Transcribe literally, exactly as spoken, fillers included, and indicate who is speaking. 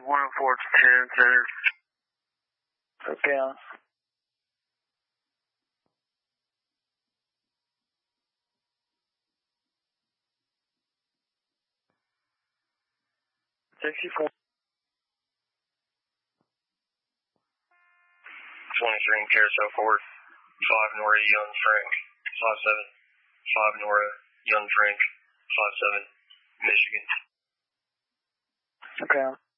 Speaker 1: one oh four to ten center.
Speaker 2: Okay, on. sixty-four.
Speaker 3: twenty-three in Carousel Ford. five Nora Young Frank. five seven. five Nora Young Frank. five seven. Michigan.
Speaker 2: Okay, on.